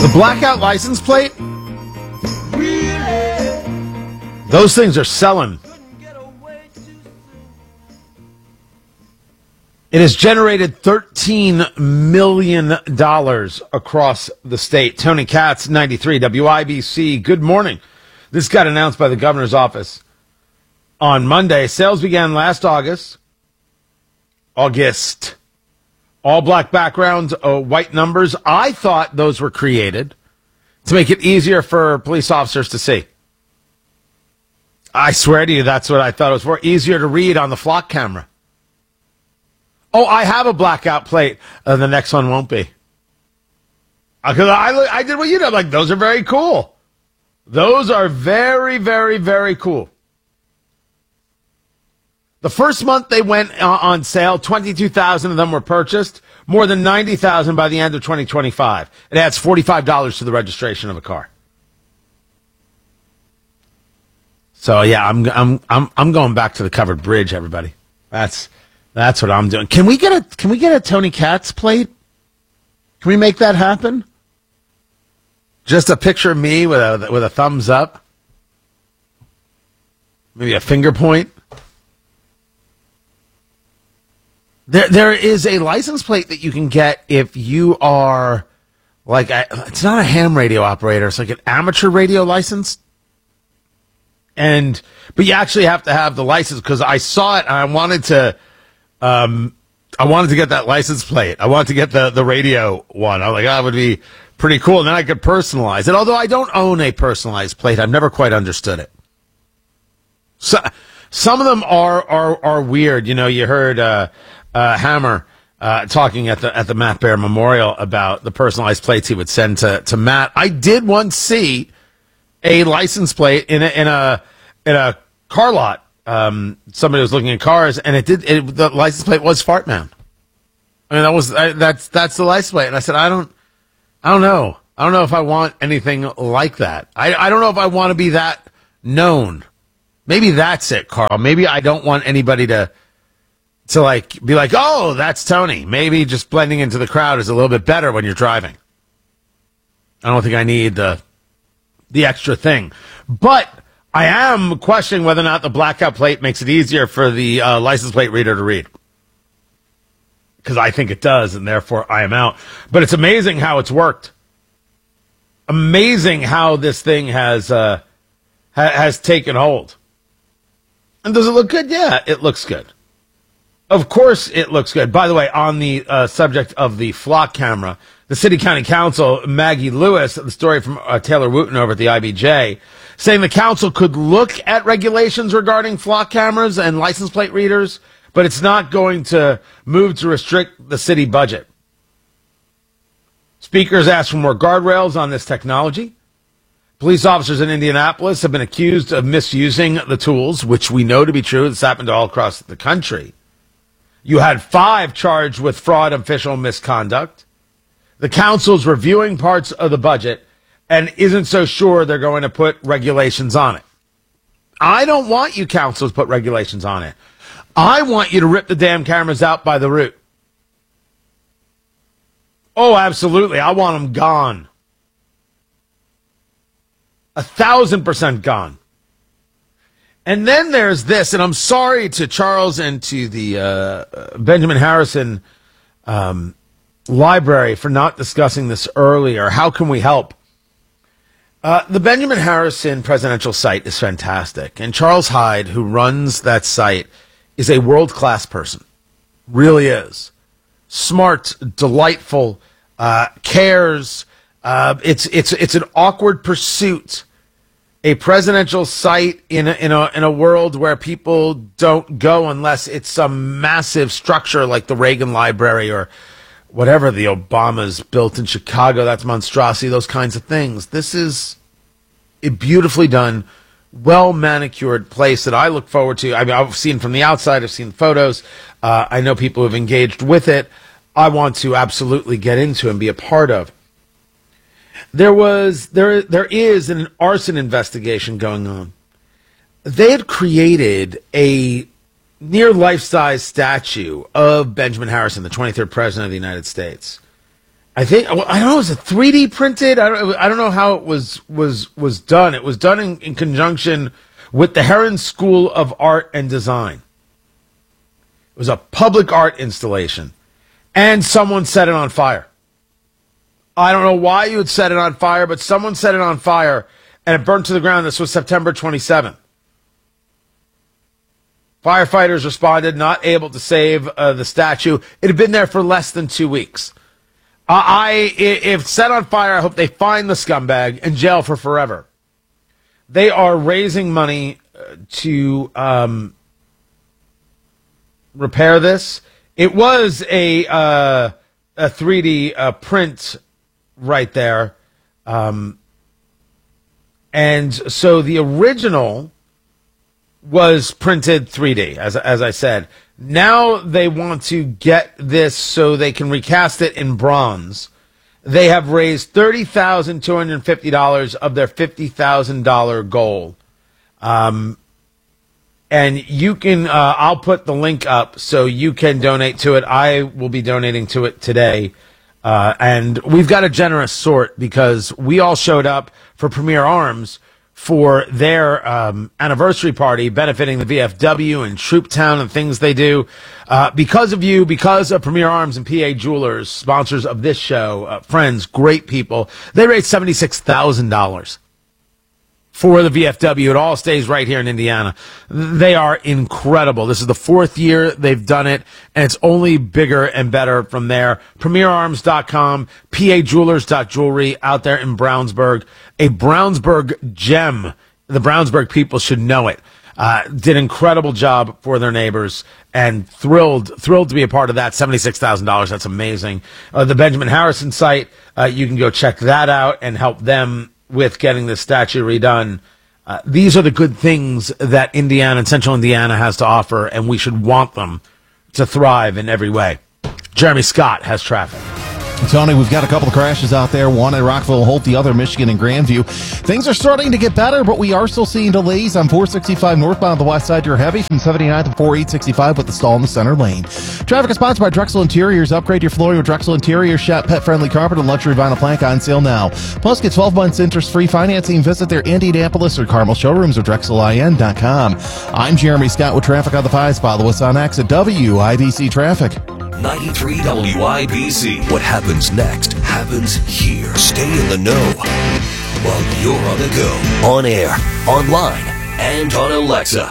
The blackout license plate, those things are selling. It has generated $13 million across the state. Tony Katz, 93, WIBC. Good morning. This got announced by the governor's office on Monday. Sales began last August. All black backgrounds, white numbers. I thought those were created to make it easier for police officers to see. I swear to you, that's what I thought it was for. Easier to read on the flock camera. Oh, I have a blackout plate. The next one won't be. Because I did what you did. I'm like, those are very cool. Those are very, very, very cool. The first month they went on sale, 22,000 of them were purchased. More than 90,000 by the end of 2025. It adds $45 to the registration of a car. So yeah, I'm going back to the covered bridge, everybody. That's what I'm doing. Can we get a Tony Katz plate? Can we make that happen? Just a picture of me with a thumbs up. Maybe a finger point. There is a license plate that you can get if you are like it's not a ham radio operator. It's like an amateur radio license. But you actually have to have the license because I saw it and I wanted to get that license plate. I wanted to get the radio one. I was like, that would be pretty cool. And then I could personalize it. Although I don't own a personalized plate. I've never quite understood it. So some of them are weird. You know, you heard Hammer talking at the Matt Bear Memorial about the personalized plates he would send to Matt. I did once see a license plate in a car lot. Somebody was looking at cars, and the license plate was Fartman. I mean, that's the license plate. And I said, I don't know. I don't know if I want anything like that. I don't know if I want to be that known. Maybe that's it, Carl. Maybe I don't want anybody to like be like, oh, that's Tony. Maybe just blending into the crowd is a little bit better when you're driving. I don't think I need the extra thing. But I am questioning whether or not the blackout plate makes it easier for the license plate reader to read. Because I think it does, and therefore I am out. But it's amazing how it's worked. Amazing how this thing has taken hold. And does it look good? Yeah, it looks good. Of course it looks good. By the way, on the subject of the flock camera, the City County Council, Maggie Lewis, the story from Taylor Wooten over at the IBJ, saying the council could look at regulations regarding flock cameras and license plate readers, but it's not going to move to restrict the city budget. Speakers asked for more guardrails on this technology. Police officers in Indianapolis have been accused of misusing the tools, which we know to be true. It's happened all across the country. You had 5 charged with fraud and official misconduct. The council's reviewing parts of the budget and isn't so sure they're going to put regulations on it. I don't want you councils to put regulations on it. I want you to rip the damn cameras out by the root. Oh, absolutely. I want them gone. 1,000% gone. And then there's this, and I'm sorry to Charles and to the Benjamin Harrison Library for not discussing this earlier. How can we help? The Benjamin Harrison presidential site is fantastic. And Charles Hyde, who runs that site, is a world-class person. Really is. Smart, delightful, cares. It's an awkward pursuit. A presidential site in a world where people don't go unless it's some massive structure like the Reagan Library or whatever the Obamas built in Chicago. That's monstrosity, those kinds of things. This is a beautifully done, well-manicured place that I look forward to. I mean, I've seen from the outside. I've seen photos. I know people who've engaged with it. I want to absolutely get into and be a part of. There is an arson investigation going on. They had created a near life-size statue of Benjamin Harrison, the 23rd president of the United States. I think, I don't know, was it 3D printed? I don't know how it was done. It was done in conjunction with the Heron School of Art and Design. It was a public art installation. And someone set it on fire. I don't know why you would set it on fire, but someone set it on fire and it burned to the ground. This was September 27th. Firefighters responded, not able to save the statue. It had been there for less than 2 weeks. If set on fire, I hope they find the scumbag and jail for forever. They are raising money to repair this. It was a 3D print right there. And so the original was printed 3D, as I said. Now they want to get this so they can recast it in bronze. They have raised $30,250 of their $50,000 goal. And you can, I'll put the link up so you can donate to it. I will be donating to it today. And we've got a generous sort because we all showed up for Premier Arms for their anniversary party benefiting the VFW and Trooptown and things they do. Because of you, because of Premier Arms and PA Jewelers, sponsors of this show, friends, great people, they raised $76,000 for the VFW. It all stays right here in Indiana. They are incredible. This is the 4th year they've done it, and it's only bigger and better from there. PremierArms.com, PAJewelers.jewelry out there in Brownsburg. A Brownsburg gem. The Brownsburg people should know it. Did an incredible job for their neighbors, and thrilled to be a part of that. $76,000. That's amazing. The Benjamin Harrison site, you can go check that out and help them with getting the statue redone. These are the good things that Indiana and Central Indiana has to offer, and we should want them to thrive in every way. Jeremy Scott has traffic. Tony, we've got a couple of crashes out there, one in Rockville, Holt, the other Michigan and Grandview. Things are starting to get better, but we are still seeing delays on 465 northbound the west side. You're heavy from 79 to 4865 with the stall in the center lane. Traffic is sponsored by Drexel Interiors. Upgrade your flooring with Drexel Interiors. Shop pet-friendly carpet and luxury vinyl plank on sale now. Plus, get 12 months interest-free financing. Visit their Indianapolis or Carmel showrooms or DrexelIN.com. I'm Jeremy Scott with Traffic on the Pies. Follow us on X at WIBC Traffic. 93 WIBC. What happens next happens here. Stay in the know while you're on the go. On air, online, and on Alexa.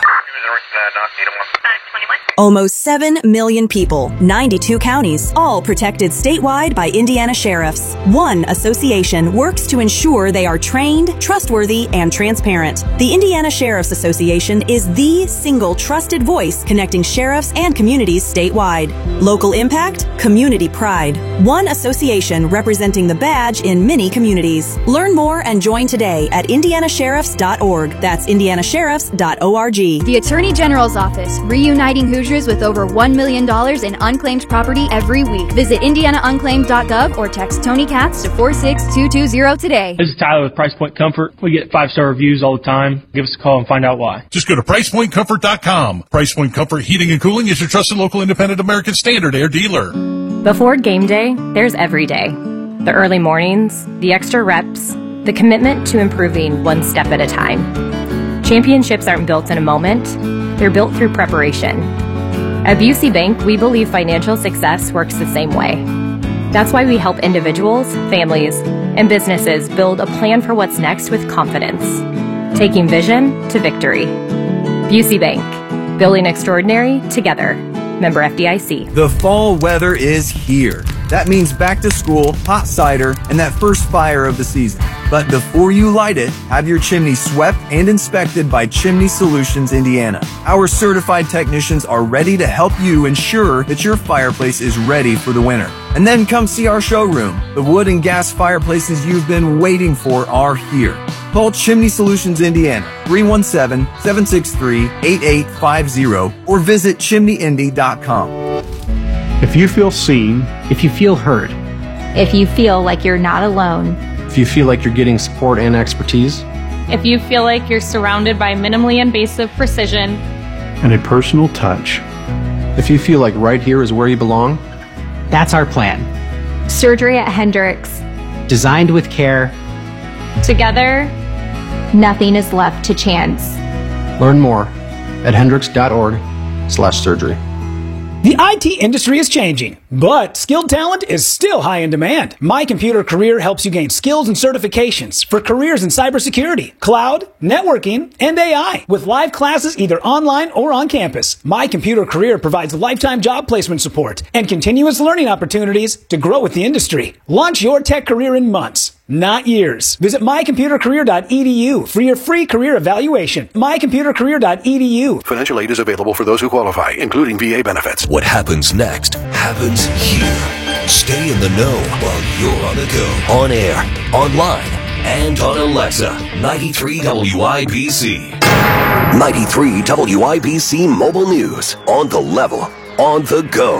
Almost 7 million people, 92 counties, all protected statewide by Indiana sheriffs. One association works to ensure they are trained, trustworthy, and transparent. The Indiana Sheriff's Association is the single trusted voice connecting sheriffs and communities statewide. Local impact, community pride. One association representing the badge in many communities. Learn more and join today at indianasheriffs.org. That's indianasheriffs.org. The Attorney General's Office, reuniting Hoosiers with over $1 million in unclaimed property every week. Visit indianaunclaimed.gov or text Tony Katz to 46220 today. This is Tyler with Price Point Comfort. We get 5-star reviews all the time. Give us a call and find out why. Just go to PricePointComfort.com. Price Point Comfort Heating and Cooling is your trusted local independent American Standard Air dealer. Before game day, there's every day. The early mornings, the extra reps, the commitment to improving one step at a time. Championships aren't built in a moment. They're built through preparation. At Busey Bank, we believe financial success works the same way. That's why we help individuals, families, and businesses build a plan for what's next with confidence, taking vision to victory. Busey Bank, building extraordinary together. Member FDIC. The fall weather is here. That means back to school, hot cider, and that first fire of the season. But before you light it, have your chimney swept and inspected by Chimney Solutions Indiana. Our certified technicians are ready to help you ensure that your fireplace is ready for the winter. And then come see our showroom. The wood and gas fireplaces you've been waiting for are here. Call Chimney Solutions Indiana, 317-763-8850, or visit chimneyindy.com. If you feel seen, if you feel heard, if you feel like you're not alone, if you feel like you're getting support and expertise, if you feel like you're surrounded by minimally invasive precision and a personal touch, if you feel like right here is where you belong, that's our plan. Surgery at Hendricks. Designed with care. Together, Nothing is left to chance. Learn more at hendricks.org/surgery. The IT industry is changing, but skilled talent is still high in demand. My Computer Career helps you gain skills and certifications for careers in cybersecurity, cloud, networking, and AI. With live classes either online or on campus, My Computer Career provides lifetime job placement support and continuous learning opportunities to grow with the industry. Launch your tech career in months, not years. Visit mycomputercareer.edu for your free career evaluation. mycomputercareer.edu. Financial aid is available for those who qualify, including VA benefits. What happens next happens here. Stay in the know while you're on the go. On air, online, and on Alexa. 93 WIBC. 93 WIBC Mobile News. On the level, on the go.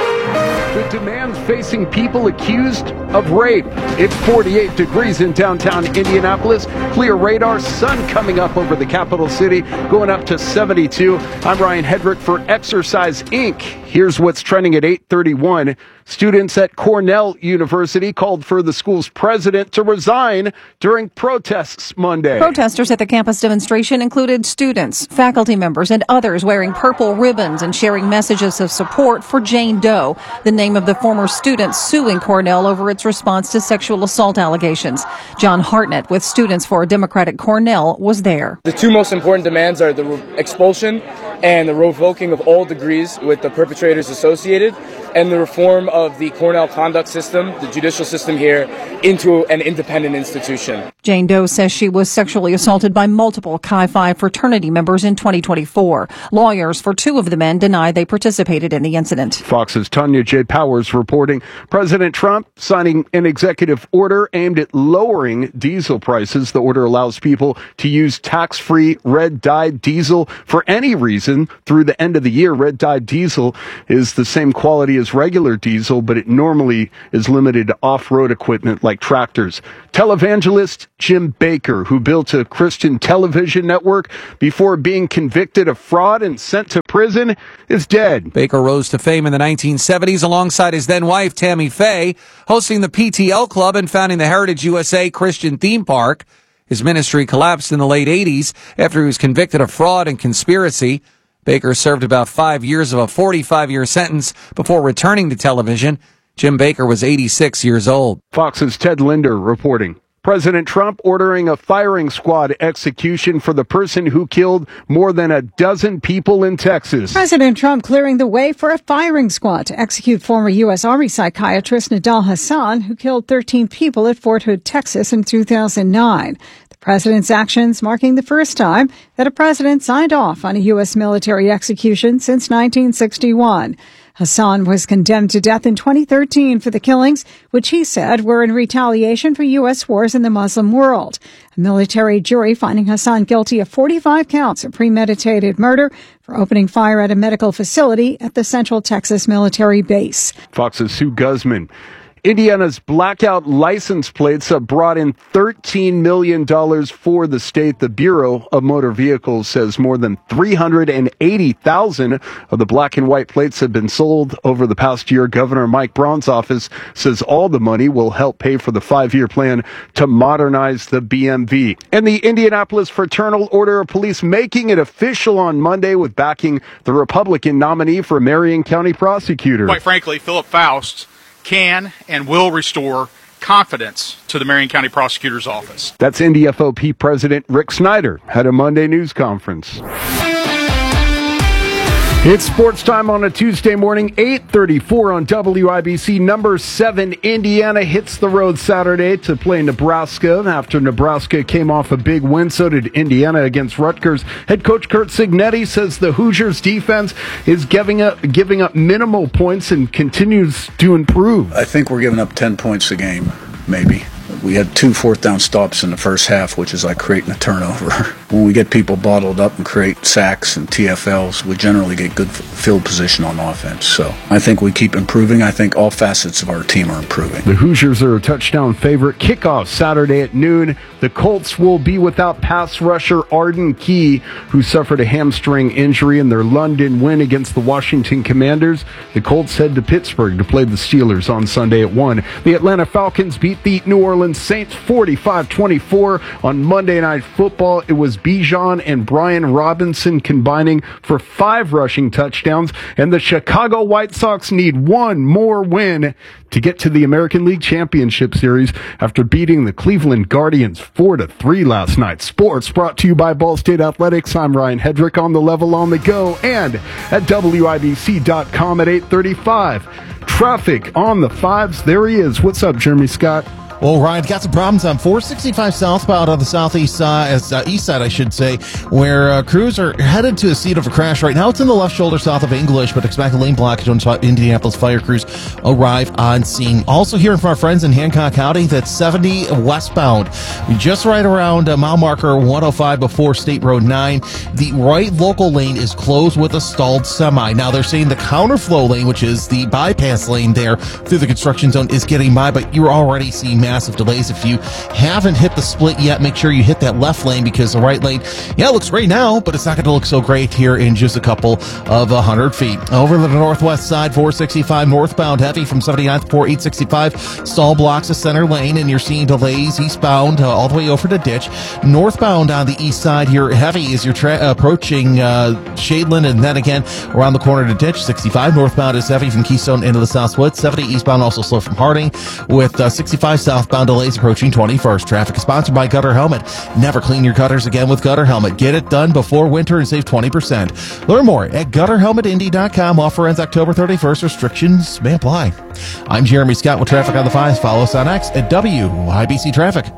The demands facing people accused of rape. It's 48 degrees in downtown Indianapolis. Clear radar, sun coming up over the capital city, going up to 72. I'm Ryan Hedrick for Exercise Inc. Here's what's trending at 8:31. Students at Cornell University called for the school's president to resign during protests Monday. Protesters at the campus demonstration included students, faculty members, and others wearing purple ribbons and sharing messages of support for Jane Doe, the name of the former student suing Cornell over its response to sexual assault allegations. John Hartnett with Students for a Democratic Cornell was there. The two most important demands are the expulsion and the revoking of all degrees with the perpetrators associated, and the reform of the Cornell conduct system, the judicial system here, into an independent institution. Jane Doe says she was sexually assaulted by multiple Chi Phi fraternity members in 2024. Lawyers for two of the men deny they participated in the incident. Fox's Tanya J. Powers reporting President Trump signing an executive order aimed at lowering diesel prices. The order allows people to use tax-free red-dyed diesel for any reason through the end of the year. Red-dyed diesel is the same quality as regular diesel, but it normally is limited to off-road equipment like tractors. Televangelist Jim Baker, who built a Christian television network before being convicted of fraud and sent to prison, is dead. Baker rose to fame in the 1970s alongside his then-wife Tammy Faye, hosting the PTL Club and founding the Heritage USA Christian Theme Park. His ministry collapsed in the late 80s after he was convicted of fraud and conspiracy. Baker served about 5 years of a 45-year sentence before returning to television. Jim Baker was 86 years old. Fox's Ted Linder reporting. President Trump ordering a firing squad execution for the person who killed more than a dozen people in Texas. President Trump clearing the way for a firing squad to execute former U.S. Army psychiatrist Nidal Hasan, who killed 13 people at Fort Hood, Texas in 2009. The president's actions marking the first time that a president signed off on a U.S. military execution since 1961. Hasan was condemned to death in 2013 for the killings, which he said were in retaliation for U.S. wars in the Muslim world. A military jury finding Hasan guilty of 45 counts of premeditated murder for opening fire at a medical facility at the Central Texas military base. Fox's Sue Guzman. Indiana's blackout license plates have brought in $13 million for the state. The Bureau of Motor Vehicles says more than 380,000 of the black and white plates have been sold over the past year. Governor Mike Braun's office says all the money will help pay for the 5-year plan to modernize the BMV. And the Indianapolis Fraternal Order of Police making it official on Monday with backing the Republican nominee for Marion County prosecutor. Quite frankly, Philip Faust can and will restore confidence to the Marion County Prosecutor's Office. That's NDFOP President Rick Snyder at a Monday news conference. It's sports time on a Tuesday morning, 8:34 on WIBC. Number 7, Indiana hits the road Saturday to play Nebraska. After Nebraska came off a big win, so did Indiana against Rutgers. Head coach Curt Cignetti says the Hoosiers defense is giving up minimal points and continues to improve. I think we're giving up 10 points a game, maybe. We had 2 4th-down stops in the first half, which is like creating a turnover. When we get people bottled up and create sacks and TFLs, we generally get good field position on offense. So I think we keep improving. I think all facets of our team are improving. The Hoosiers are a touchdown favorite. Kickoff Saturday at noon. The Colts will be without pass rusher Arden Key, who suffered a hamstring injury in their London win against the Washington Commanders. The Colts head to Pittsburgh to play the Steelers on Sunday at 1. The Atlanta Falcons beat the New Orleans Saints 45-24. On Monday Night Football, it was Bijan and Brian Robinson combining for 5 rushing touchdowns, and the Chicago White Sox need one more win to get to the American League Championship Series after beating the Cleveland Guardians 4-3 last night. Sports brought to you by Ball State Athletics. I'm Ryan Hedrick on the level on the go and at WIBC.com at 8:35. Traffic on the 5s. There he is. What's up, Jeremy Scott? Well, Ryan, got some problems on 465 southbound on the southeast side, east side, I should say, where crews are headed to a scene of a crash right now. It's in the left shoulder south of English, but expect a lane blockage when Indianapolis fire crews arrive on scene. Also hearing from our friends in Hancock County, that's 70 westbound. Just right around mile marker 105 before State Road 9. The right local lane is closed with a stalled semi. Now, they're saying the counterflow lane, which is the bypass lane there through the construction zone, is getting by, but you're already seeing massive delays. If you haven't hit the split yet, make sure you hit that left lane, because the right lane, it looks great now, but it's not going to look so great here in just a couple of 100 feet. Over to the northwest side, 465 northbound heavy from 79th to 865. Stall blocks the center lane, and you're seeing delays eastbound all the way over to Ditch. Northbound on the east side here, heavy as you're approaching Shadeland, and then again around the corner to Ditch. 65 northbound is heavy from Keystone into the Southwood. 70 eastbound also slow from Harding, with 65 southbound delays approaching 21st. Traffic is sponsored by Gutter Helmet. Never clean your gutters again with Gutter Helmet. Get it done before winter and save 20%. Learn more at GutterHelmetIndy.com. Offer ends October 31st. Restrictions may apply. I'm Jeremy Scott with Traffic on the 5s. Follow us on X at WIBC Traffic.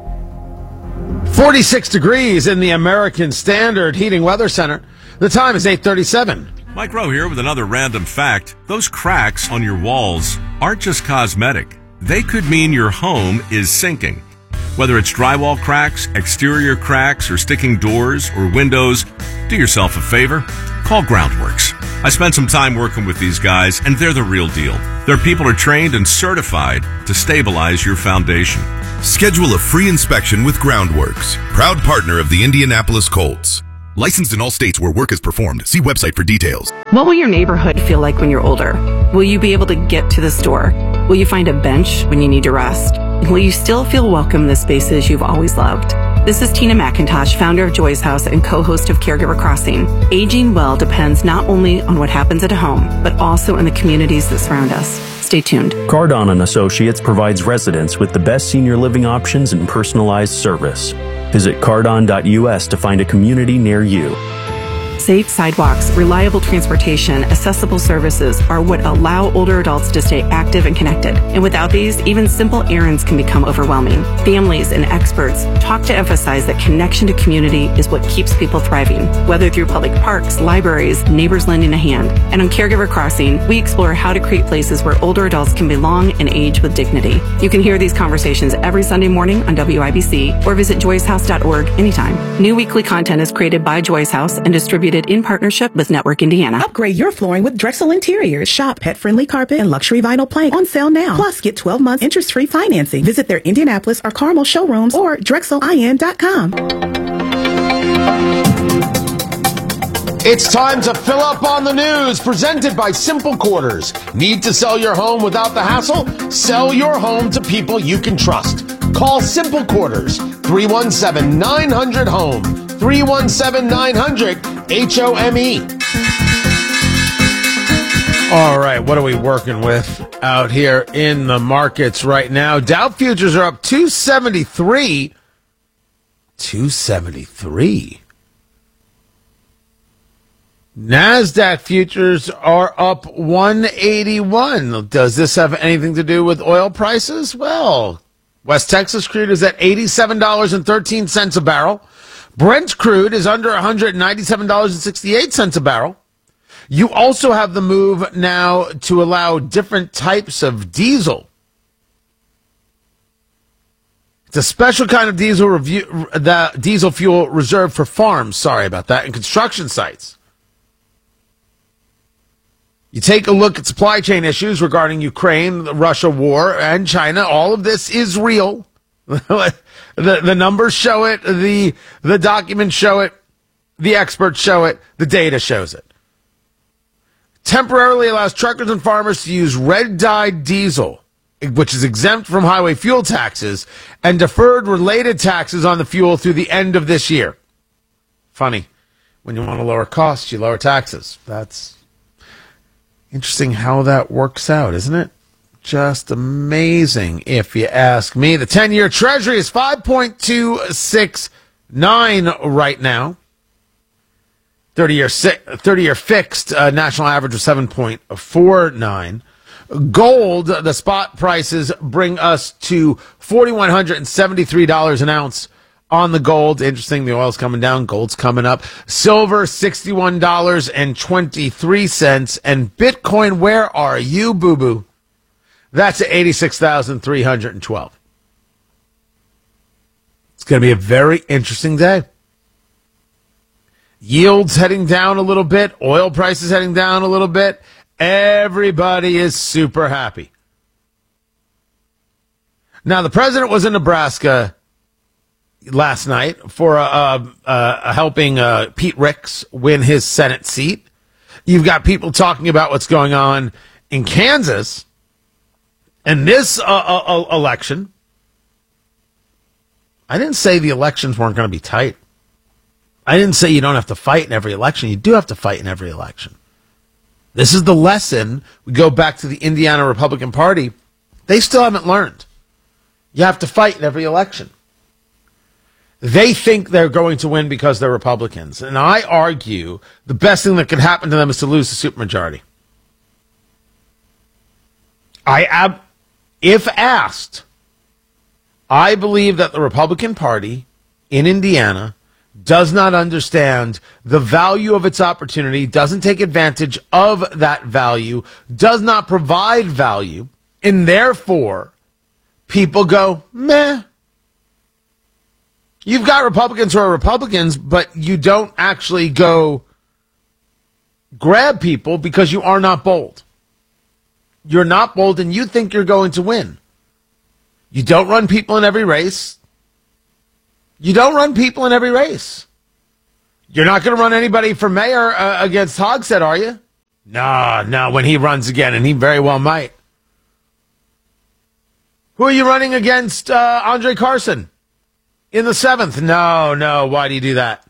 46 degrees in the American Standard Heating Weather Center. The time is 8:37. Mike Rowe here with another random fact. Those cracks on your walls aren't just cosmetic. They could mean your home is sinking. Whether it's drywall cracks, exterior cracks, or sticking doors or windows, do yourself a favor. Call Groundworks. I spent some time working with these guys, and they're the real deal. Their people are trained and certified to stabilize your foundation. Schedule a free inspection with Groundworks, proud partner of the Indianapolis Colts. Licensed in all states where work is performed. See website for details. What will your neighborhood feel like when you're older? Will you be able to get to the store? Will you find a bench when you need to rest? Will you still feel welcome in the spaces you've always loved? This is Tina McIntosh, founder of Joy's House and co-host of Caregiver Crossing. Aging well depends not only on what happens at home, but also in the communities that surround us. Stay tuned. Cardon & Associates provides residents with the best senior living options and personalized service. Visit cardon.us to find a community near you. Safe sidewalks, reliable transportation, accessible services are what allow older adults to stay active and connected. And without these, even simple errands can become overwhelming. Families and experts talk to emphasize that connection to community is what keeps people thriving, whether through public parks, libraries, neighbors lending a hand. And on Caregiver Crossing, we explore how to create places where older adults can belong and age with dignity. You can hear these conversations every Sunday morning on WIBC or visit joyshouse.org anytime. New weekly content is created by Joy's House and distributed in partnership with Network Indiana. Upgrade your flooring with Drexel Interiors. Shop pet-friendly carpet and luxury vinyl plank on sale now. Plus, get 12 months interest-free financing. Visit their Indianapolis or Carmel showrooms or drexelin.com. It's time to fill up on the news, presented by Simple Quarters. Need to sell your home without the hassle? Sell your home to people you can trust. Call Simple Quarters, 317-900-HOME, 317-900-HOME. All right, what are we working with out here in the markets right now? Dow futures are up 273. 273. NASDAQ futures are up 181. Does this have anything to do with oil prices? Well, West Texas crude is at $87.13 a barrel. Brent crude is under $197.68 a barrel. You also have the move now to allow different types of diesel It's a special kind of diesel fuel reserved for farms, sorry about that, and construction sites. You take a look at supply chain issues regarding Ukraine, the Russia war, and China. All of this is real. The numbers show it. The documents show it. The experts show it. The data shows it. Temporarily allows truckers and farmers to use red-dyed diesel, which is exempt from highway fuel taxes, and deferred related taxes on the fuel through the end of this year. Funny. When you want to lower costs, you lower taxes. That's interesting how that works out, isn't it? Just amazing, if you ask me. The 10-year Treasury is 5.269 right now. 30-year fixed national average of 7.49. Gold, the spot prices bring us to $4,173 an ounce on the gold. Interesting, the oil's coming down, gold's coming up. Silver, $61.23. And Bitcoin, where are you, boo-boo? That's at 86,312. It's going to be a very interesting day. Yields heading down a little bit. Oil prices heading down a little bit. Everybody is super happy. Now, the president was in Nebraska last night for helping Pete Ricks win his Senate seat. You've got people talking about what's going on in Kansas. And this election, I didn't say the elections weren't going to be tight. I didn't say you don't have to fight in every election. You do have to fight in every election. This is the lesson. We go back to the Indiana Republican Party. They still haven't learned. You have to fight in every election. They think they're going to win because they're Republicans. And I argue the best thing that could happen to them is to lose the supermajority. If asked, I believe that the Republican Party in Indiana does not understand the value of its opportunity, doesn't take advantage of that value, does not provide value, and therefore people go, meh. You've got Republicans who are Republicans, but you don't actually go grab people because you are not bold. You're not bold and you think you're going to win. You don't run people in every race. You don't run people in every race. You're not going to run anybody for mayor against Hogshead, are you? No, when he runs again, and he very well might. Who are you running against Andre Carson in the 7th? No, why do you do that?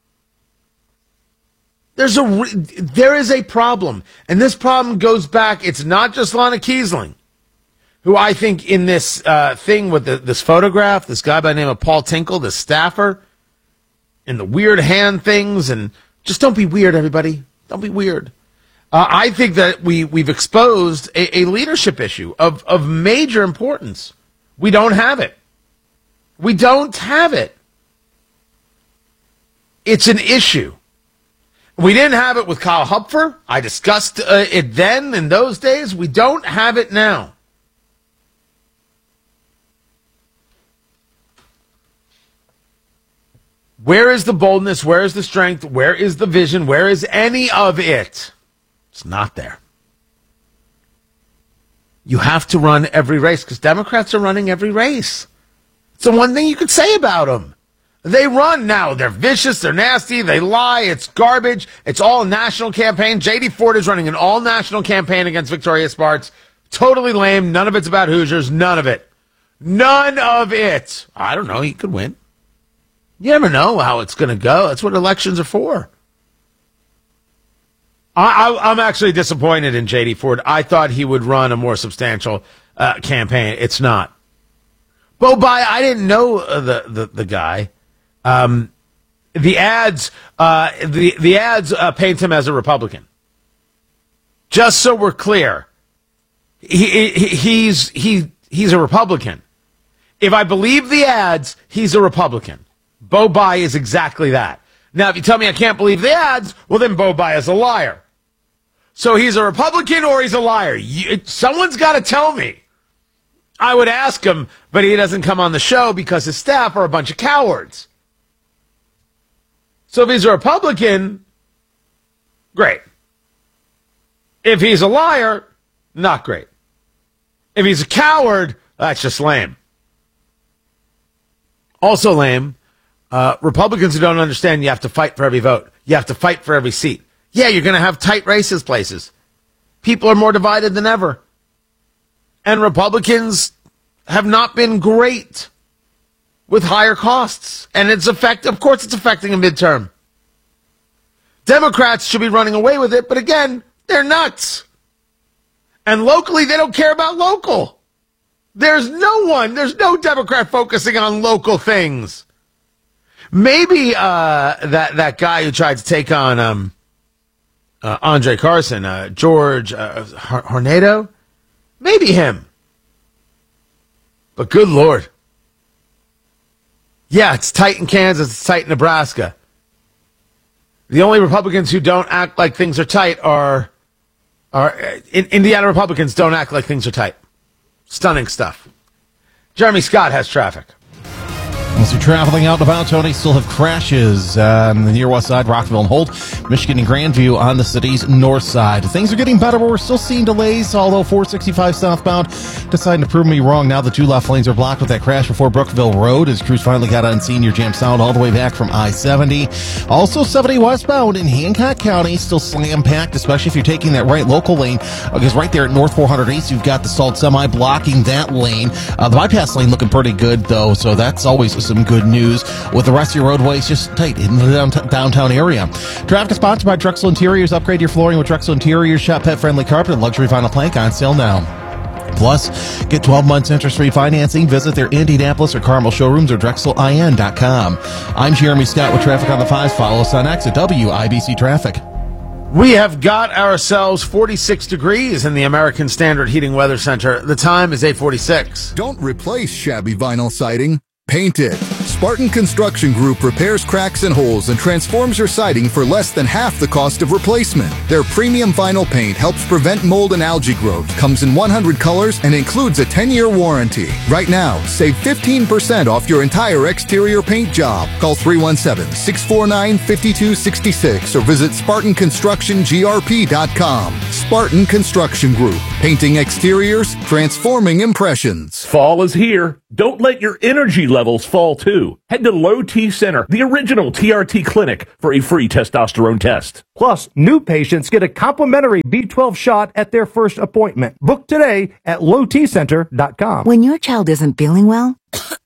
There is a problem, and this problem goes back. It's not just Lana Kiesling, who I think in this thing with this photograph, this guy by the name of Paul Tinkle, the staffer, and the weird hand things, and just don't be weird, everybody. Don't be weird. I think that we've exposed a leadership issue of major importance. We don't have it. We don't have it. It's an issue. We didn't have it with Kyle Hupfer. I discussed it then in those days. We don't have it now. Where is the boldness? Where is the strength? Where is the vision? Where is any of it? It's not there. You have to run every race because Democrats are running every race. It's the one thing you could say about them. They run now. They're vicious. They're nasty. They lie. It's garbage. It's all a national campaign. J.D. Ford is running an all-national campaign against Victoria Spartz. Totally lame. None of it's about Hoosiers. None of it. None of it. I don't know. He could win. You never know how it's going to go. That's what elections are for. I'm actually disappointed in J.D. Ford. I thought he would run a more substantial campaign. It's not. Bo Bai, I didn't know the guy. The ads paint him as a Republican. Just so we're clear, he's a Republican. If I believe the ads, he's a Republican. Bo Bai is exactly that. Now, if you tell me I can't believe the ads, well, then Bo Bai is a liar. So he's a Republican or he's a liar. Someone's got to tell me. I would ask him, but he doesn't come on the show because his staff are a bunch of cowards. So if he's a Republican, great. If he's a liar, not great. If he's a coward, that's just lame. Also lame, Republicans who don't understand you have to fight for every vote. You have to fight for every seat. Yeah, you're going to have tight races places. People are more divided than ever. And Republicans have not been great with higher costs. And of course it's affecting a midterm. Democrats should be running away with it, but again, they're nuts. And locally, they don't care about local. There's no Democrat focusing on local things. Maybe that guy who tried to take on Andre Carson, George Hornado, maybe him. But good Lord. Yeah, it's tight in Kansas, it's tight in Nebraska. The only Republicans who don't act like things are tight are Indiana Republicans don't act like things are tight. Stunning stuff. Jeremy Scott has traffic. As you're traveling out and about, Tony, still have crashes on the near west side, Rockville and Holt, Michigan and Grandview on the city's north side. Things are getting better, but we're still seeing delays, although 465 southbound deciding to prove me wrong. Now the two left lanes are blocked with that crash before Brookville Road as crews finally got on scene. Your jam sound all the way back from I-70. Also 70 westbound in Hancock County, still slam-packed, especially if you're taking that right local lane, because right there at North 400 East, you've got the Salt Semi blocking that lane. The bypass lane looking pretty good, though, so that's always some good news, with the rest of your roadways just tight in the downtown area. Traffic is sponsored by Drexel Interiors. Upgrade your flooring with Drexel Interiors. Shop pet-friendly carpet and luxury vinyl plank on sale now. Plus, get 12 months interest-free financing. Visit their Indianapolis or Carmel showrooms or DrexelIN.com. I'm Jeremy Scott with Traffic on the 5s. Follow us on X at WIBC Traffic. We have got ourselves 46 degrees in the American Standard Heating Weather Center. The time is 8:46. Don't replace shabby vinyl siding. Paint it. Spartan Construction Group repairs cracks and holes and transforms your siding for less than half the cost of replacement. Their premium vinyl paint helps prevent mold and algae growth, comes in 100 colors, and includes a 10-year warranty. Right now, save 15% off your entire exterior paint job. Call 317-649-5266 or visit SpartanConstructionGRP.com. Spartan Construction Group. Painting exteriors, transforming impressions. Fall is here. Don't let your energy levels fall too. Head to Low T Center, the original TRT clinic, for a free testosterone test. Plus, new patients get a complimentary B12 shot at their first appointment. Book today at lowtcenter.com. When your child isn't feeling well,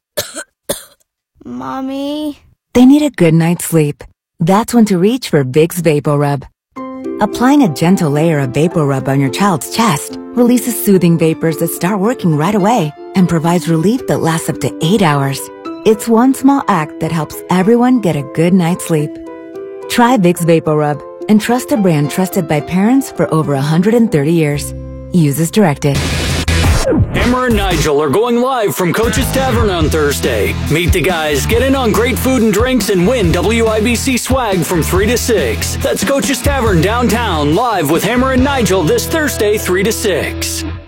Mommy, they need a good night's sleep. That's when to reach for Vicks VapoRub. Applying a gentle layer of VapoRub on your child's chest releases soothing vapors that start working right away and provides relief that lasts up to 8 hours. It's one small act that helps everyone get a good night's sleep. Try Vicks VapoRub and trust a brand trusted by parents for over 130 years. Use as directed. Hammer and Nigel are going live from Coach's Tavern on Thursday. Meet the guys, get in on great food and drinks, and win WIBC swag from 3 to 6. That's Coach's Tavern downtown, live with Hammer and Nigel this Thursday, 3 to 6.